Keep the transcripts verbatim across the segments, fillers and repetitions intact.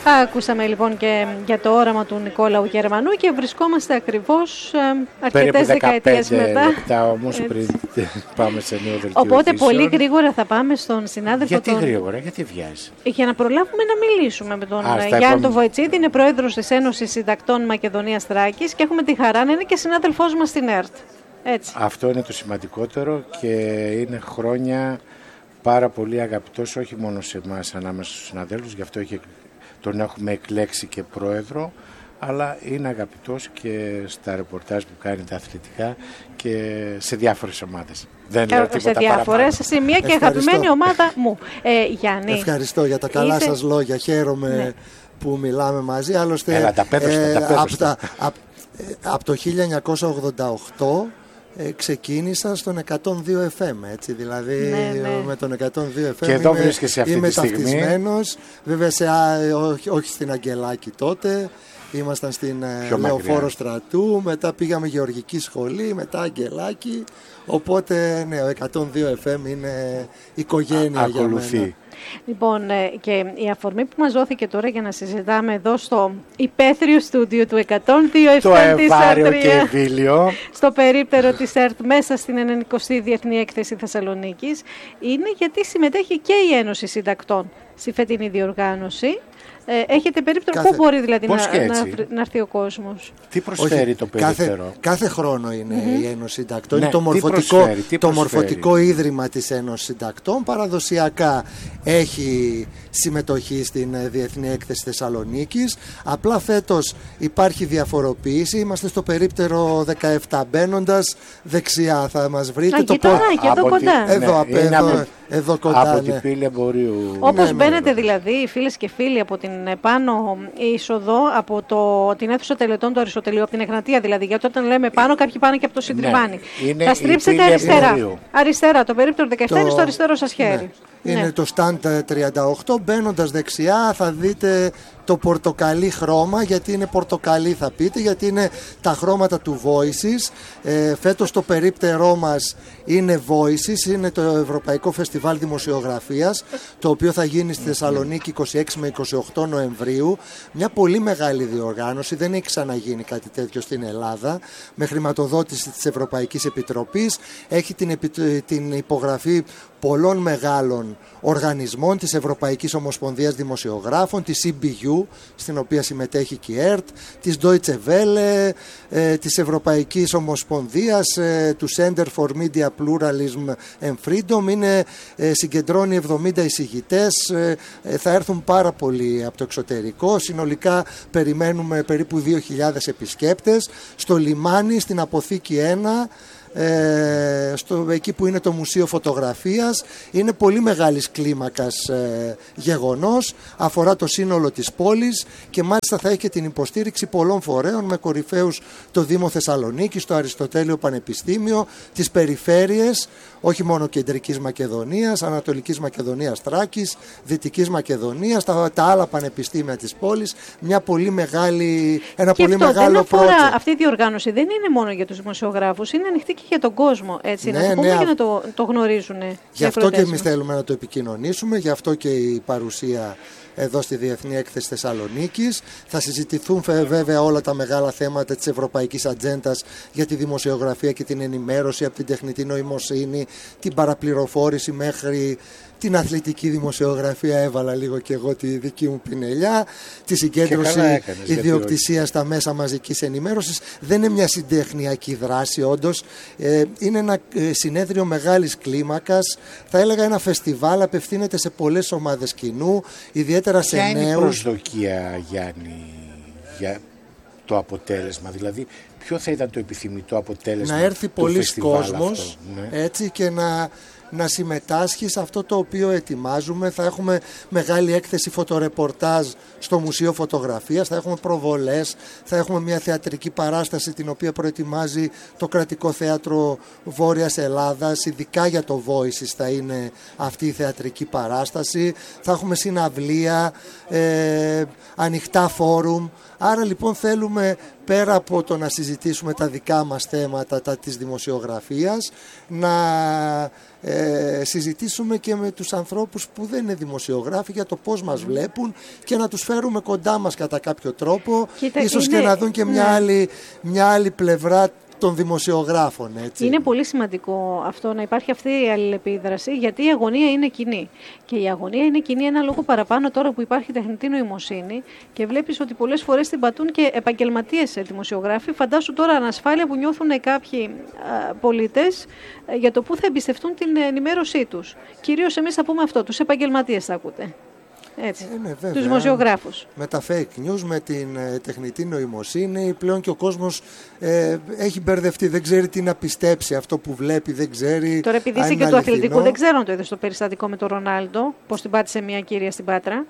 Ακούσαμε λοιπόν και για το όραμα του Νικόλαου Γερμανού και βρισκόμαστε ακριβώς αρκετές δεκαετίες μετά. Λεπτά όμως πριν πάμε σε νέο δελτίο. Οπότε ειδήσεων. Πολύ γρήγορα θα πάμε στον συνάδελφο. Γιατί τον... γρήγορα, γιατί βιάζει. Για να προλάβουμε να μιλήσουμε με τον Γιάννη επόμενη... τον Βοητσίδη, είναι πρόεδρος της Ένωσης Συντακτών Μακεδονίας Θράκης και έχουμε τη χαρά να είναι και συνάδελφός μας στην ΕΡΤ. Έτσι. Αυτό είναι το σημαντικότερο και είναι χρόνια πάρα πολύ αγαπητός όχι μόνο σε εμάς ανάμεσα στους συναδέλφους, γι' αυτό έχει, τον έχουμε εκλέξει και πρόεδρο, αλλά είναι αγαπητός και στα ρεπορτάζ που κάνει τα αθλητικά και σε διάφορες ομάδες. Δεν λέω τίποτα σε διάφορες, σε μία και αγαπημένη ομάδα μου. Ε, Γιάννη. Ευχαριστώ για τα καλά Είσαι... σας λόγια. Χαίρομαι ναι. που μιλάμε μαζί. Άλλωστε, Έλα, τα πέδωστα, τα πέδωστα. Από, τα, από, από το χίλια εννιακόσια ογδόντα οκτώ ε, ξεκίνησα στον εκατόν δύο εφ εμ, έτσι, δηλαδή ναι, ναι. με τον εκατόν δύο εφ εμ και εδώ είμαι, βρίσκεσαι αυτή είμαι τη στιγμή. ταυτισμένος, βέβαια σε, όχι, όχι στην Αγγελάκη τότε. Ήμασταν στην Λεωφόρο Στρατού, μετά πήγαμε Γεωργική Σχολή, μετά Αγγελάκη. Οπότε ναι, ο εκατόν δύο εφ εμ είναι οικογένεια Α, για ακολουθεί. μένα. Λοιπόν, και η αφορμή που μας δόθηκε τώρα για να συζητάμε εδώ στο υπαίθριο στούντιο του εκατόν δύο εφ εμ της ΕΡΤ, στο περίπτερο της ΕΡΤ μέσα στην ενενηκοστή Διεθνή Έκθεση Θεσσαλονίκης, είναι γιατί συμμετέχει και η Ένωση Συντακτών στη φετινή διοργάνωση. Ε, έχετε περίπτερο, κάθε... πού μπορεί δηλαδή να, να, να έρθει ο κόσμος? Τι προσφέρει Όχι, το περίπτερο? Κάθε, κάθε χρόνο είναι mm-hmm. η Ένωση Συντακτών. Ναι, είναι το μορφωτικό, τι προσφέρει, τι το μορφωτικό ίδρυμα της Ένωσης Συντακτών. Παραδοσιακά έχει συμμετοχή στην Διεθνή Έκθεση Θεσσαλονίκης. Απλά φέτος υπάρχει διαφοροποίηση. Είμαστε στο περίπτερο δεκαεπτά. Μπαίνοντας δεξιά θα μας βρείτε. Α, το γειτονάκι, εδώ κοντά. Ναι, εδώ, ναι, εδώ, από, εδώ κοντά. Από ναι. την πύλη εμπορίου. Όπως ναι, μπαίνετε ναι, δηλαδή, φίλες και φίλοι, από την πάνω είσοδο, από το, την αίθουσα τελετών του Αριστοτελείου, από την Εγνατία δηλαδή, γιατί όταν λέμε πάνω, κάποιοι πάνε και από το Συντριβάνι. Ναι, θα στρίψετε αριστερά. Εμπορίου. Αριστερά, το περίπτερο δεκαεπτά το... είναι στο αριστερό σας χέρι. Ναι. Ναι. Είναι το stand τριάντα οκτώ, μπαίνοντας δεξιά θα δείτε το πορτοκαλί χρώμα, γιατί είναι πορτοκαλί θα πείτε, γιατί είναι τα χρώματα του Voices. Ε, φέτος το περίπτερό μας είναι Voices, είναι το Ευρωπαϊκό Φεστιβάλ Δημοσιογραφίας, το οποίο θα γίνει στη Θεσσαλονίκη είκοσι έξι με είκοσι οκτώ Νοεμβρίου. Μια πολύ μεγάλη διοργάνωση, δεν έχει ξαναγίνει κάτι τέτοιο στην Ελλάδα, με χρηματοδότηση της Ευρωπαϊκής Επιτροπής, έχει την, την υπογραφή πολλών μεγάλων οργανισμών της Ευρωπαϊκής Ομοσπονδίας Δημοσιογράφων, της σι μπι γιου, στην οποία συμμετέχει και η ΕΡΤ, της Deutsche Welle, ε, της Ευρωπαϊκής Ομοσπονδίας, ε, του Center for Media Pluralism and Freedom. Είναι, ε, συγκεντρώνει εβδομήντα εισηγητές, ε, ε, θα έρθουν πάρα πολλοί από το εξωτερικό. Συνολικά περιμένουμε περίπου δύο χιλιάδες επισκέπτες στο λιμάνι, στην Αποθήκη ένα, Ε, στο, εκεί που είναι το Μουσείο Φωτογραφίας. Είναι πολύ μεγάλης κλίμακας ε, γεγονός, αφορά το σύνολο της πόλης και μάλιστα θα έχει και την υποστήριξη πολλών φορέων με κορυφαίους το Δήμο Θεσσαλονίκης, το Αριστοτέλειο Πανεπιστήμιο, τις περιφέρειες, όχι μόνο Κεντρικής Μακεδονίας, Ανατολικής Μακεδονίας Θράκης, Δυτικής Μακεδονίας, τα, τα άλλα πανεπιστήμια της πόλης. Μια πολύ μεγάλη, ένα και πολύ αυτό, μεγάλο δεν αφορά, project. αυτή η διοργάνωση δεν είναι μόνο για τους δημοσιογράφους, είναι ανοιχτή και για τον κόσμο, έτσι, ναι, να το πούμε ναι, και να το, το γνωρίζουν. Γι' αυτό και εμείς θέλουμε να το επικοινωνήσουμε, γι' αυτό και η παρουσία εδώ στη Διεθνή Έκθεση Θεσσαλονίκης. Θα συζητηθούν βέβαια όλα τα μεγάλα θέματα της Ευρωπαϊκής Ατζέντας για τη δημοσιογραφία και την ενημέρωση, από την τεχνητή νοημοσύνη, την παραπληροφόρηση μέχρι την αθλητική δημοσιογραφία. Έβαλα λίγο και εγώ τη δική μου πινελιά, τη συγκέντρωση ιδιοκτησίας στα μέσα μαζικής ενημέρωσης. Δεν είναι μια συντεχνιακή δράση όντως, ε, είναι ένα ε, συνέδριο μεγάλης κλίμακας, θα έλεγα ένα φεστιβάλ, απευθύνεται σε πολλές ομάδες κοινού, ιδιαίτερα σε νέους. Ποια είναι η προσδοκία, Γιάννη, για το αποτέλεσμα, δηλαδή ποιο θα ήταν το επιθυμητό αποτέλεσμα? Να έρθει πολλοί κόσμος, αυτό, ναι. έτσι, και να να συμμετάσχει σε αυτό το οποίο ετοιμάζουμε. Θα έχουμε μεγάλη έκθεση φωτορεπορτάζ στο Μουσείο Φωτογραφίας, θα έχουμε προβολές, θα έχουμε μια θεατρική παράσταση την οποία προετοιμάζει το Κρατικό Θέατρο Βόρειας Ελλάδας, ειδικά για το Voices θα είναι αυτή η θεατρική παράσταση, θα έχουμε συναυλία, ε, ανοιχτά φόρουμ. Άρα λοιπόν θέλουμε πέρα από το να συζητήσουμε τα δικά μας θέματα, τα της δημοσιογραφίας, να ε, συζητήσουμε και με τους ανθρώπους που δεν είναι δημοσιογράφοι για το πώς μας βλέπουν και να τους φέρουμε κοντά μας κατά κάποιο τρόπο. Κοίτα, ίσως είναι, και να δουν και ναι. μια, άλλη, μια άλλη πλευρά των δημοσιογράφων. Έτσι. Είναι πολύ σημαντικό αυτό, να υπάρχει αυτή η αλληλεπίδραση, γιατί η αγωνία είναι κοινή. Και η αγωνία είναι κοινή ένα λόγο παραπάνω τώρα που υπάρχει τεχνητή νοημοσύνη και βλέπεις ότι πολλές φορές την πατούν και επαγγελματίες δημοσιογράφοι. Φαντάσου τώρα ανασφάλεια που νιώθουν κάποιοι α, πολίτες α, για το πού θα εμπιστευτούν την ενημέρωσή τους. Κυρίως εμείς θα πούμε αυτό, τους επαγγελματίες θα ακούτε. Έτσι, ε, ναι, βέβαια, τους δημοσιογράφους. Με τα fake news, με την ε, τεχνητή νοημοσύνη, πλέον και ο κόσμος ε, έχει μπερδευτεί, δεν ξέρει τι να πιστέψει, αυτό που βλέπει δεν ξέρει. Τώρα επειδή είσαι και του αθλητικού, δεν ξέρω αν το είδες στο περιστατικό με τον Ρονάλντο, πώς την πάτησε μια κυρία στην Πάτρα.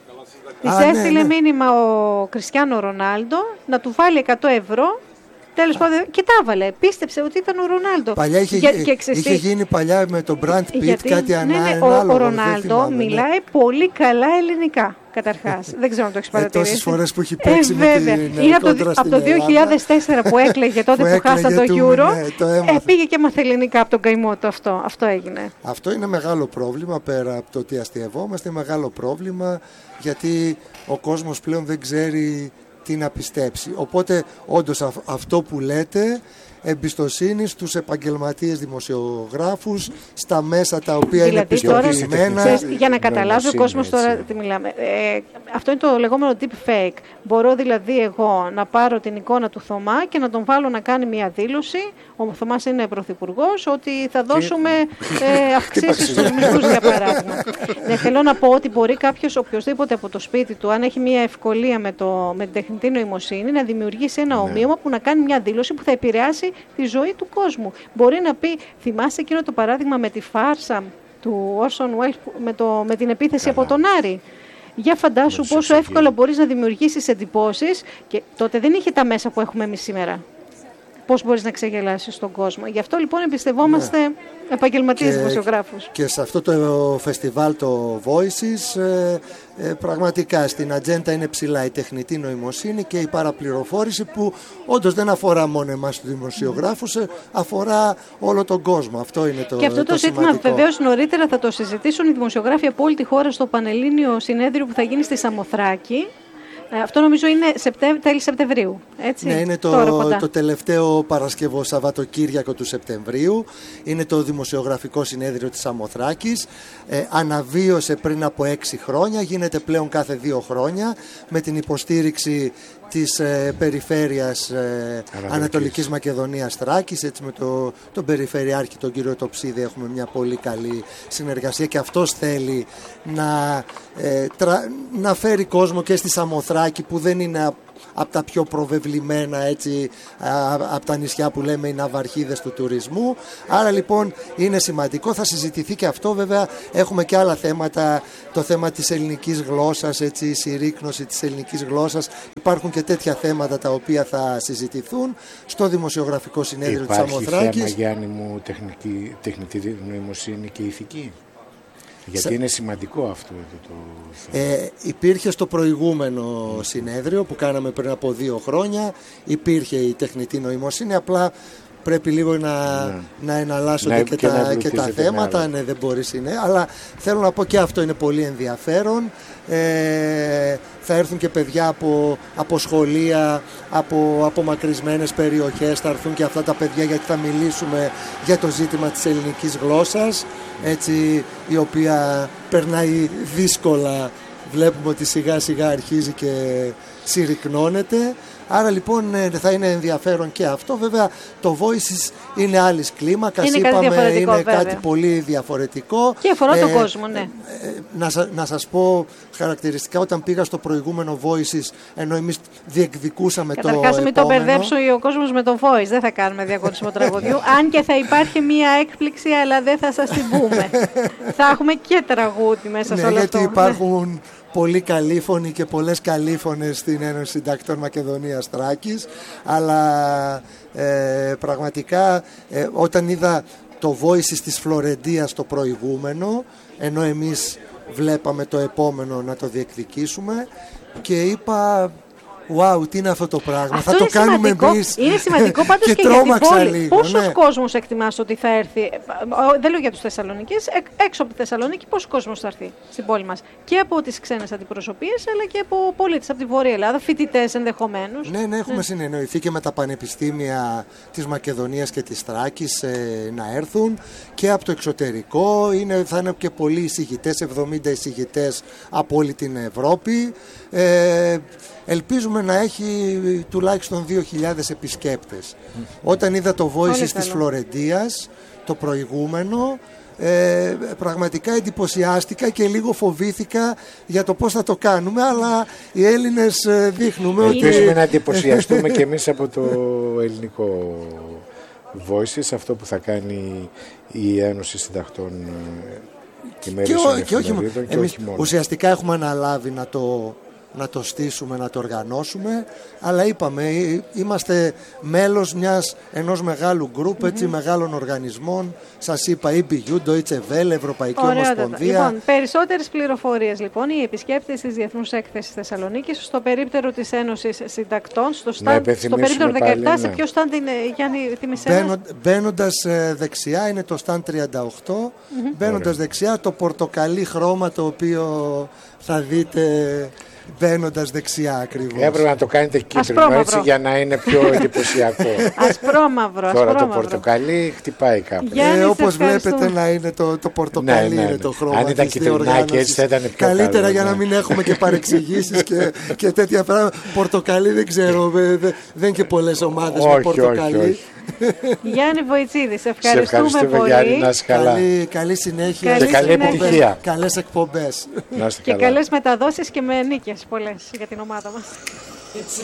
Της έστειλε ναι, ναι. μήνυμα ο Κριστιάνο Ρονάλντο να του βάλει εκατό ευρώ. Τέλος πάντων, και τα έβαλε. Πίστεψε ότι ήταν ο Ρονάλντο. Παλιά είχε, και, και είχε γίνει παλιά με τον Brad Pitt γιατί, κάτι ναι, ναι, ανάλογο. Ο, ο Ρονάλντο μιλάει ναι. πολύ καλά ελληνικά, καταρχάς. Δεν ξέρω αν το έχεις παρατηρήσει. Τόσες φορές που έχει παίξει ε, με την Είναι από το, από το δύο χιλιάδες τέσσερα που έκλαιγε τότε που, που χάσαν το Euro. Ναι, το ε, πήγε και μάθε ελληνικά από τον καημό του αυτό. Αυτό έγινε. Αυτό είναι μεγάλο πρόβλημα πέρα από το ότι αστειευόμαστε. Είναι μεγάλο πρόβλημα γιατί ο κόσμος πλέον δεν ξέρει τι να πιστέψει. Οπότε όντως αυτό που λέτε, εμπιστοσύνη στους επαγγελματίες δημοσιογράφους, στα μέσα τα οποία δηλαδή, είναι πιστοποιημένα. Για να καταλάβει ο κόσμος τώρα τι μιλάμε. Ε, αυτό είναι το λεγόμενο deep fake. Μπορώ δηλαδή εγώ να πάρω την εικόνα του Θωμά και να τον βάλω να κάνει μια δήλωση. Ο Θωμάς είναι πρωθυπουργός, ότι θα δώσουμε ε, αυξήσεις στους μισθούς για παράδειγμα. Ναι, θέλω να πω ότι μπορεί κάποιος οποιοδήποτε από το σπίτι του, αν έχει μια ευκολία με, το, με την τεχνητή νοημοσύνη, να δημιουργήσει ένα ομοίωμα ναι. που να κάνει μια δήλωση που θα επηρεάσει τη ζωή του κόσμου. Μπορεί να πει, θυμάσαι εκείνο το παράδειγμα με τη φάρσα του Orson Welles με, το, με την επίθεση Καλά. από τον Άρη. Για φαντάσου Λος πόσο εύκολα μπορείς να δημιουργήσεις εντυπώσεις και τότε δεν είχε τα μέσα που έχουμε εμείς σήμερα. Πώς μπορείς να ξεγελάσεις τον κόσμο. Γι' αυτό λοιπόν εμπιστευόμαστε ναι. επαγγελματίες δημοσιογράφους. Και σε αυτό το φεστιβάλ το Voices ε, ε, πραγματικά στην ατζέντα είναι ψηλά η τεχνητή νοημοσύνη και η παραπληροφόρηση που όντως δεν αφορά μόνο εμάς τους δημοσιογράφους, ε, αφορά όλο τον κόσμο. Αυτό είναι το Και αυτό το, το ζήτημα βεβαίως νωρίτερα θα το συζητήσουν οι δημοσιογράφοι από όλη τη χώρα στο Πανελλήνιο Συνέδριο που θα γίνει στη Σαμοθράκη. Αυτό νομίζω είναι Σεπτέμ, τέλη Σεπτεμβρίου. Έτσι, ναι, είναι το, το τελευταίο Παρασκευό Σαββατοκύριακο του Σεπτεμβρίου. Είναι το Δημοσιογραφικό Συνέδριο της Σαμοθράκης. Ε, αναβίωσε πριν από έξι χρόνια, γίνεται πλέον κάθε δύο χρόνια με την υποστήριξη της ε, περιφέρειας ε, Ανατολικής Μακεδονίας Θράκης, έτσι με το, τον περιφερειάρχη τον κύριο Τοψίδη έχουμε μια πολύ καλή συνεργασία και αυτός θέλει να, ε, τρα, να φέρει κόσμο και στη Σαμοθράκη που δεν είναι από τα πιο προβεβλημένα έτσι, από τα νησιά που λέμε οι ναυαρχίδες του τουρισμού. Άρα λοιπόν είναι σημαντικό, θα συζητηθεί και αυτό. Βέβαια έχουμε και άλλα θέματα, το θέμα της ελληνικής γλώσσας, έτσι, η συρρίκνωση της ελληνικής γλώσσας. Υπάρχουν και τέτοια θέματα τα οποία θα συζητηθούν στο Δημοσιογραφικό Συνέδριο της Σαμοθράκης. Υπάρχει θέμα, Γιάννη μου, τεχνική, τεχνητή νοημοσύνη και ηθική. Γιατί είναι σημαντικό αυτό το, το... Ε, υπήρχε στο προηγούμενο mm. συνέδριο που κάναμε πριν από δύο χρόνια, υπήρχε η τεχνητή νοημοσύνη, απλά πρέπει λίγο να, mm. να εναλλάσσονται να, και, και, τα, και τα θέματα, ναι, δεν μπορείς, είναι, αλλά θέλω να πω και αυτό είναι πολύ ενδιαφέρον. Ε, θα έρθουν και παιδιά από, από σχολεία, από απομακρυσμένες περιοχές, θα έρθουν και αυτά τα παιδιά γιατί θα μιλήσουμε για το ζήτημα της ελληνικής γλώσσας, έτσι, η οποία περνάει δύσκολα, βλέπουμε ότι σιγά σιγά αρχίζει και συρρικνώνεται. Άρα λοιπόν θα είναι ενδιαφέρον και αυτό. Βέβαια το Voices είναι άλλης κλίμακας, είναι είπαμε, κάτι είναι βέβαια. κάτι πολύ διαφορετικό. Και αφορά ε, τον κόσμο, ναι. Ε, να, να σας πω χαρακτηριστικά, όταν πήγα στο προηγούμενο Voices, ενώ εμείς διεκδικούσαμε Καταρχάς, το επόμενο... Καταρχάς μην το μπερδέψω ο κόσμος με το Voice, δεν θα κάνουμε διαγωνισμό τραγουδιού, αν και θα υπάρχει μία έκπληξη, αλλά δεν θα σας την πούμε. Θα έχουμε και τραγούδι μέσα ναι, σε όλο γιατί αυτό. Υπάρχουν πολύ καλήφωνοι και πολλές καλήφωνες στην Ένωση Συντακτών Μακεδονίας Θράκης, αλλά ε, πραγματικά ε, όταν είδα το Voices της Φλωρεντίας το προηγούμενο, ενώ εμείς βλέπαμε το επόμενο να το διεκδικήσουμε, και είπα Wow, τι είναι αυτό το πράγμα. Αυτό θα το κάνουμε σημαντικό. εμείς. Είναι σημαντικό πάντως και, και για την πόλη. λίγο. Πόσος ναι. κόσμος εκτιμάς ότι θα έρθει, δεν λέω για τους Θεσσαλονικείς, έξω από τη Θεσσαλονίκη, πόσος κόσμος θα έρθει στην πόλη μας. Και από τις ξένες αντιπροσωπείες, αλλά και από πολίτες από τη Βόρεια Ελλάδα, φοιτητές ενδεχομένως. Ναι, ναι, έχουμε ναι. συνεννοηθεί και με τα πανεπιστήμια της Μακεδονίας και της Θράκης ε, να έρθουν και από το εξωτερικό. Είναι, θα είναι και πολλοί εισηγητές, εβδομήντα εισηγητές από όλη την Ευρώπη. Ε, ελπίζουμε να έχει τουλάχιστον δύο χιλιάδες επισκέπτες. Mm. Όταν είδα το Voices της Φλωρεντίας, το προηγούμενο, ε, πραγματικά εντυπωσιάστηκα και λίγο φοβήθηκα για το πώς θα το κάνουμε, αλλά οι Έλληνες δείχνουμε ότι... Ελπίζουμε να εντυπωσιαστούμε και εμείς από το ελληνικό Voices, αυτό που θα κάνει η Ένωση Συντακτών και Μερίσεων Εφημερίδων και όχι μόνο. Ουσιαστικά έχουμε αναλάβει να το... να το στήσουμε, να το οργανώσουμε, αλλά είπαμε, είμαστε μέλος μιας, ενός μεγάλου γκρουπ, mm-hmm. έτσι, μεγάλων οργανισμών. Σας είπα, ι μπι γιου, Deutsche Welle, Ευρωπαϊκή Ωραία, Ομοσπονδία. Λοιπόν, περισσότερες πληροφορίες, λοιπόν, οι επισκέπτες της Διεθνούς Έκθεσης Θεσσαλονίκης, στο περίπτερο της Ένωσης Συντακτών, στο, stand, στο περίπτερο δεκαεπτά, πάλι, σε ναι. ποιο stand είναι, Γιάννη, θυμισέ. Μπαίνοντας ε, δεξιά, είναι το stand τριάντα οκτώ, mm-hmm. μπαίνοντας Ωραία. δεξιά, το πορτοκαλί χρώμα, το οποίο θα δείτε... Μπαίνοντας δεξιά ακριβώς. Έπρεπε να το κάνετε κίτρινο έτσι για να είναι πιο εντυπωσιακό. Ασπρόμαυρο. Τώρα το πορτοκαλί χτυπάει κάπου. Ε, όπως βλέπετε να είναι το, το πορτοκαλί, ναι, ναι, ναι. είναι το χρώμα. Αν ήταν κυτρινάκι έτσι θα ήταν πιο καλύτερα καλό, για ναι. να μην έχουμε και παρεξηγήσεις και, και τέτοια πράγματα. Πορτοκαλί δεν ξέρω, δεν, δεν είναι και πολλές ομάδες όχι, με πορτοκαλί. Όχι, όχι. Γιάννη Βοητσίδη, σε ευχαριστούμε, ευχαριστούμε πολύ. Γιάννη, να είσαι καλά. Καλή, καλή συνέχεια και καλή επιτυχία. Καλές εκπομπές. Και καλές μεταδόσεις και με νίκες πολλές για την ομάδα μας.